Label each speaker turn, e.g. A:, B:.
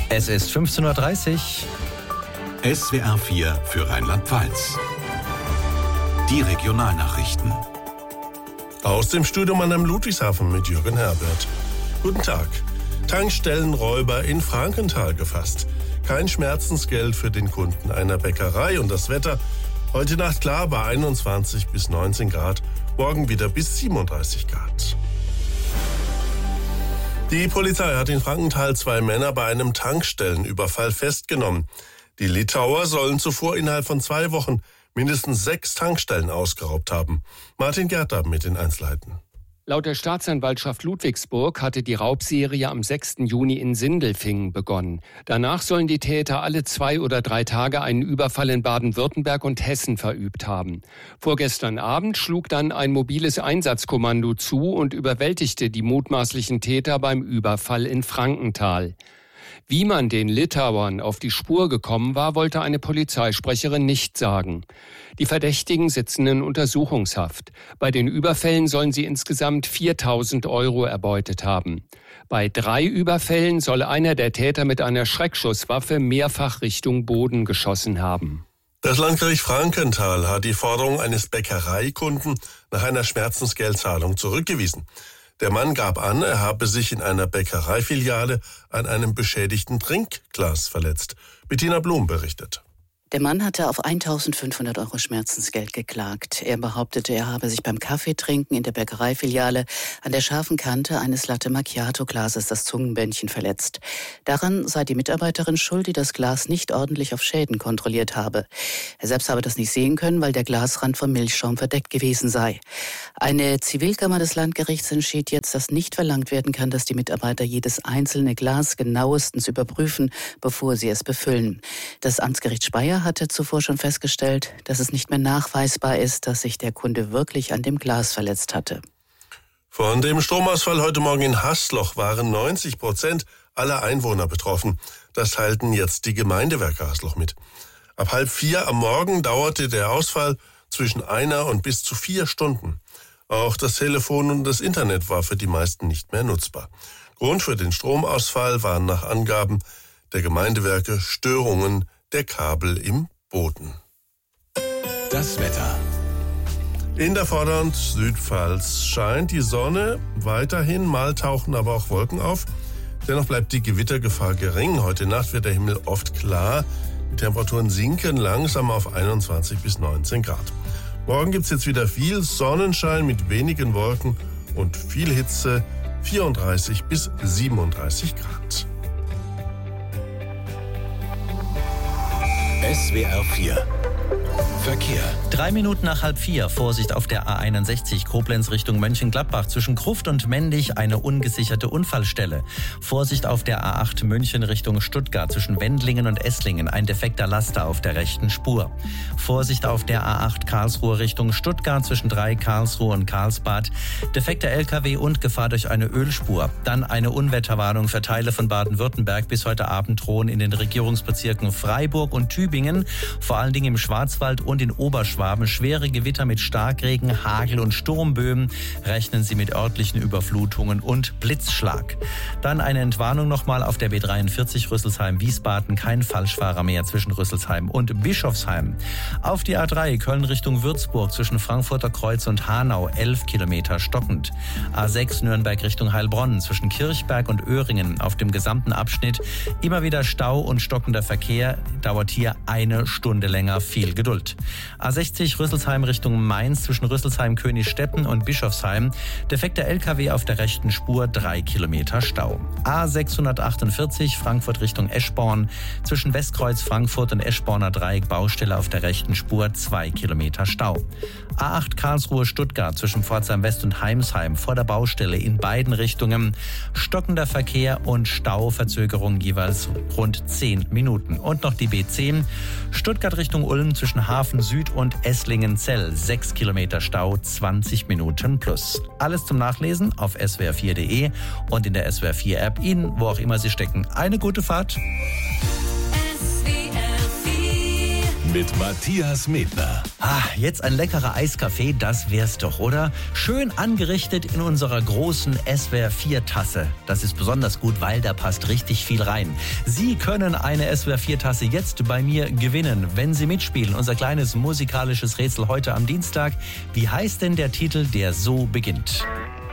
A: Es ist 15:30 Uhr.
B: SWR 4 für Rheinland-Pfalz. Die Regionalnachrichten.
C: Aus dem Studio am Ludwigshafen mit Jürgen Herbert. Guten Tag. Tankstellenräuber in Frankenthal gefasst. Kein Schmerzensgeld für den Kunden einer Bäckerei und das Wetter. Heute Nacht klar bei 21 bis 19 Grad, morgen wieder bis 37 Grad. Die Polizei hat in Frankenthal 2 Männer bei einem Tankstellenüberfall festgenommen. Die Litauer sollen zuvor innerhalb von 2 Wochen mindestens 6 Tankstellen ausgeraubt haben. Martin Gerter mit den Einzelheiten.
D: Laut der Staatsanwaltschaft Ludwigsburg hatte die Raubserie am 6. Juni in Sindelfingen begonnen. Danach sollen die Täter alle 2 oder 3 Tage einen Überfall in Baden-Württemberg und Hessen verübt haben. Vorgestern Abend schlug dann ein mobiles Einsatzkommando zu und überwältigte die mutmaßlichen Täter beim Überfall in Frankenthal. Wie man den Litauern auf die Spur gekommen war, wollte eine Polizeisprecherin nicht sagen. Die Verdächtigen sitzen in Untersuchungshaft. Bei den Überfällen sollen sie insgesamt 4.000 Euro erbeutet haben. Bei 3 Überfällen soll einer der Täter mit einer Schreckschusswaffe mehrfach Richtung Boden geschossen haben.
C: Das Landgericht Frankenthal hat die Forderung eines Bäckereikunden nach einer Schmerzensgeldzahlung zurückgewiesen. Der Mann gab an, er habe sich in einer Bäckereifiliale an einem beschädigten Trinkglas verletzt. Bettina Blum berichtet.
E: Der Mann hatte auf 1.500 Euro Schmerzensgeld geklagt. Er behauptete, er habe sich beim Kaffeetrinken in der Bäckereifiliale an der scharfen Kante eines Latte-Macchiato-Glases das Zungenbändchen verletzt. Daran sei die Mitarbeiterin schuld, die das Glas nicht ordentlich auf Schäden kontrolliert habe. Er selbst habe das nicht sehen können, weil der Glasrand vom Milchschaum verdeckt gewesen sei. Eine Zivilkammer des Landgerichts entschied jetzt, dass nicht verlangt werden kann, dass die Mitarbeiter jedes einzelne Glas genauestens überprüfen, bevor sie es befüllen. Das Amtsgericht Speyer hatte zuvor schon festgestellt, dass es nicht mehr nachweisbar ist, dass sich der Kunde wirklich an dem Glas verletzt hatte.
C: Von dem Stromausfall heute Morgen in Hasloch waren 90% aller Einwohner betroffen. Das teilten jetzt die Gemeindewerke Hasloch mit. Ab 3:30 am Morgen dauerte der Ausfall zwischen 1 und bis zu 4 Stunden. Auch das Telefon und das Internet war für die meisten nicht mehr nutzbar. Grund für den Stromausfall waren nach Angaben der Gemeindewerke Störungen der Kabel im Boden.
B: Das Wetter.
C: In der Vorderland Südpfalz scheint die Sonne weiterhin, mal tauchen aber auch Wolken auf. Dennoch bleibt die Gewittergefahr gering. Heute Nacht wird der Himmel oft klar. Die Temperaturen sinken langsam auf 21 bis 19 Grad. Morgen gibt es jetzt wieder viel Sonnenschein mit wenigen Wolken und viel Hitze, 34 bis 37 Grad.
B: SWR 4 Verkehr.
A: 3 Minuten nach 3:30. Vorsicht auf der A61 Koblenz Richtung Mönchengladbach. Zwischen Gruft und Mendig eine ungesicherte Unfallstelle. Vorsicht auf der A8 München Richtung Stuttgart. Zwischen Wendlingen und Esslingen ein defekter Laster auf der rechten Spur. Vorsicht auf der A8 Karlsruhe Richtung Stuttgart. Zwischen 3 Karlsruhe und Karlsbad. Defekter LKW und Gefahr durch eine Ölspur. Dann eine Unwetterwarnung für Teile von Baden-Württemberg. Bis heute Abend drohen in den Regierungsbezirken Freiburg und Tübingen, vor allen Dingen im Schwarzwald und in Oberschwaben, schwere Gewitter mit Starkregen, Hagel und Sturmböen. Rechnen Sie mit örtlichen Überflutungen und Blitzschlag. Dann eine Entwarnung nochmal auf der B43 Rüsselsheim-Wiesbaden. Kein Falschfahrer mehr zwischen Rüsselsheim und Bischofsheim. Auf die A3 Köln Richtung Würzburg zwischen Frankfurter Kreuz und Hanau 11 Kilometer stockend. A6 Nürnberg Richtung Heilbronn zwischen Kirchberg und Öhringen auf dem gesamten Abschnitt immer wieder Stau und stockender Verkehr. Dauert hier 1 Stunde länger. Viel Geduld. A60 Rüsselsheim Richtung Mainz zwischen Rüsselsheim-Königsstetten und Bischofsheim. Defekter LKW auf der rechten Spur, 3 Kilometer Stau. A648 Frankfurt Richtung Eschborn zwischen Westkreuz Frankfurt und Eschborner Dreieck Baustelle auf der rechten Spur, 2 Kilometer Stau. A8 Karlsruhe Stuttgart zwischen Pforzheim West und Heimsheim vor der Baustelle in beiden Richtungen. Stockender Verkehr und Stauverzögerung jeweils rund 10 Minuten. Und noch die B10 Stuttgart Richtung Ulm zwischen Hafen Süd und Esslingen-Zell. 6 Kilometer Stau, 20 Minuten plus. Alles zum Nachlesen auf swr4.de und in der SWR4-App. Ihnen, wo auch immer Sie stecken, eine gute Fahrt.
B: Mit Matthias Medner.
A: Jetzt ein leckerer Eiskaffee, das wär's doch, oder? Schön angerichtet in unserer großen SWR 4 Tasse. Das ist besonders gut, weil da passt richtig viel rein. Sie können eine SWR 4 Tasse jetzt bei mir gewinnen, wenn Sie mitspielen. Unser kleines musikalisches Rätsel heute am Dienstag. Wie heißt denn der Titel, der so beginnt?